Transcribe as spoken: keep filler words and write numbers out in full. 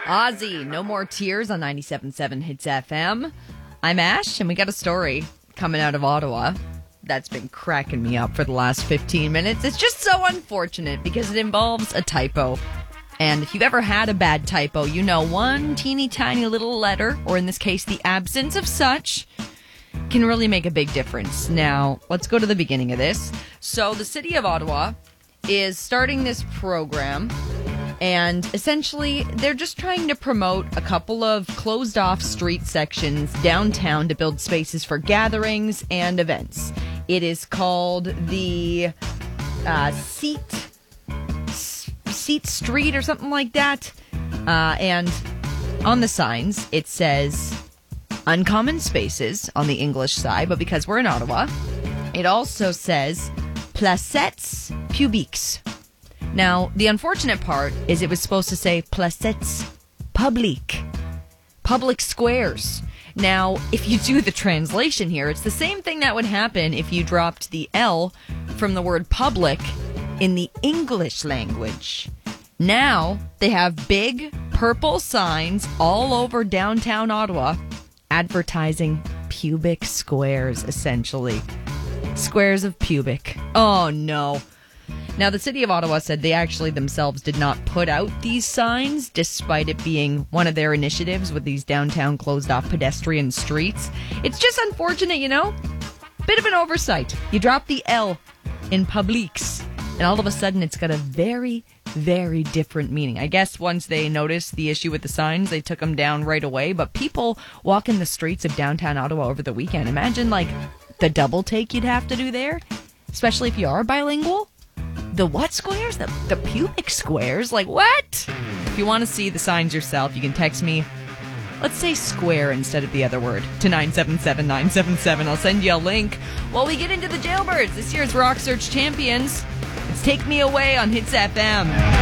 Ozzy, No More Tears on ninety-seven point seven Hits F M. I'm Ash, and we got a story coming out of Ottawa that's been cracking me up for the last fifteen minutes. It's just so unfortunate because it involves a typo. And if you've ever had a bad typo, you know one teeny tiny little letter, or in this case, the absence of such, can really make a big difference. Now, let's go to the beginning of this. So the city of Ottawa is starting this program, and essentially they're just trying to promote a couple of closed off street sections downtown to build spaces for gatherings and events. It is called the uh, Seat Seat Street or something like that. Uh, and on the signs it says uncommon spaces on the English side, but because we're in Ottawa, it also says placettes publiques. Now, the unfortunate part is it was supposed to say placettes publiques, public squares. Now, if you do the translation here, it's the same thing that would happen if you dropped the L from the word public in the English language. Now, they have big purple signs all over downtown Ottawa advertising pubic squares, essentially. Squares of pubic. Oh, no. Now, the city of Ottawa said they actually themselves did not put out these signs, despite it being one of their initiatives with these downtown closed-off pedestrian streets. It's just unfortunate, you know? Bit of an oversight. You drop the L in publiques, and all of a sudden it's got a very, very different meaning. I guess once they noticed the issue with the signs, they took them down right away. But people walking the streets of downtown Ottawa over the weekend, imagine, like, the double take you'd have to do there, especially if you are bilingual. The what squares? The, the pubic squares? Like, what? If you want to see the signs yourself, you can text me, let's say square instead of the other word, to nine seven seven nine seven seven. I'll send you a link. While we get into the Jailbirds, this year's Rock Search Champions, it's Take Me Away on Hits F M.